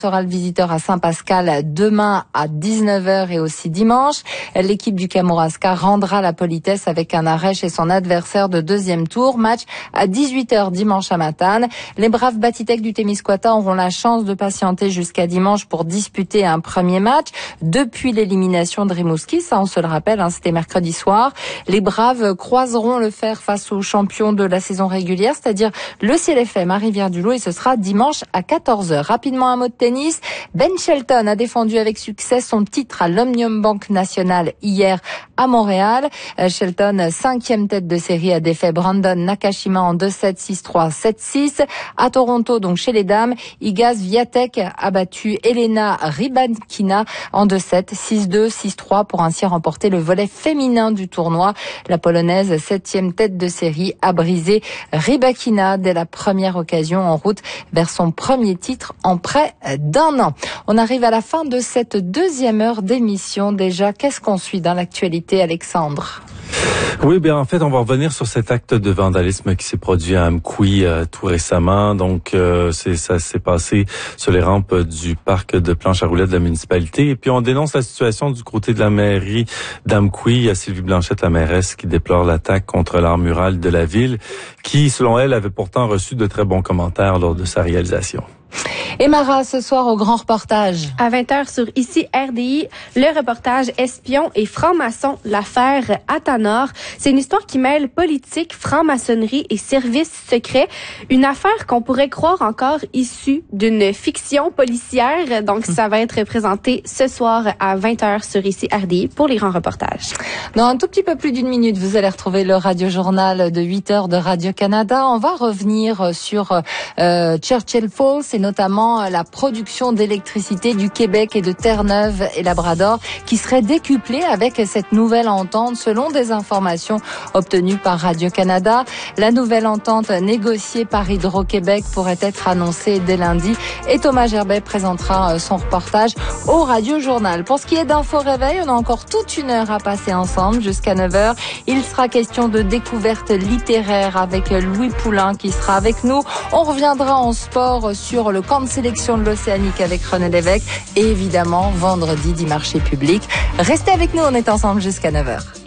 Sera le visiteur à Saint-Pascal demain à 19h et aussi dimanche. L'équipe du Kamouraska rendra la politesse avec un arrêt chez son adversaire de deuxième tour. Match à 18h dimanche à Matane. Les braves Batitech du Témiscouata auront la chance de patienter jusqu'à dimanche pour disputer un premier match. Depuis l'élimination de Rimouski, ça on se le rappelle, c'était mercredi soir. Les braves croiseront le fer face aux champions de la saison régulière, c'est-à-dire le CLFM à Rivière-du-Loup, et ce sera dimanche à 14h. Rapidement un mot de tennis. Ben Shelton a défendu avec succès son titre à l'Omnium Bank National hier à Montréal. Shelton, 5e tête de série, a défait Brandon Nakashima en 2-7, 6-3, 7-6. À Toronto, donc chez les dames, Iga Swiatek a battu Elena Rybakina en 2-7, 6-2, 6-3 pour ainsi remporter le volet féminin du tournoi. La Polonaise, 7e tête de série, a brisé Rybakina dès la première occasion en route vers son premier titre en près d'un an. On arrive à la fin de cette deuxième heure d'émission. Déjà, qu'est-ce qu'on suit dans l'actualité, Alexandre? Oui, bien en fait, on va revenir sur cet acte de vandalisme qui s'est produit à Amqui tout récemment. Donc, ça s'est passé sur les rampes du parc de planche à roulettes de la municipalité. Et puis, on dénonce la situation du côté de la mairie d'Amqui. Il y a Sylvie Blanchette, la mairesse, qui déplore l'attaque contre l'art mural de la ville, qui, selon elle, avait pourtant reçu de très bons commentaires lors de sa réalisation. Et Mara, ce soir au grand reportage. À 20h sur Ici RDI, le reportage Espion et franc-maçon, l'affaire Athanor. C'est une histoire qui mêle politique, franc-maçonnerie et services secrets. Une affaire qu'on pourrait croire encore issue d'une fiction policière. Donc, ça va être présenté ce soir à 20h sur Ici RDI pour les grands reportages. Dans un tout petit peu plus d'une minute, vous allez retrouver le radio-journal de 8h de Radio-Canada. On va revenir sur Churchill Falls et notamment la production d'électricité du Québec et de Terre-Neuve et Labrador qui serait décuplée avec cette nouvelle entente selon des informations obtenues par Radio-Canada. La nouvelle entente négociée par Hydro-Québec pourrait être annoncée dès lundi et Thomas Gerbet présentera son reportage au Radio-Journal. Pour ce qui est d'Info Réveil, on a encore toute une heure à passer ensemble jusqu'à 9h. Il sera question de découverte littéraire avec Louis Poulain qui sera avec nous. On reviendra en sport sur le camp de sélection de l'Océanique avec René Lévesque et évidemment vendredi 10 marchés publics. Restez avec nous, on est ensemble jusqu'à 9h.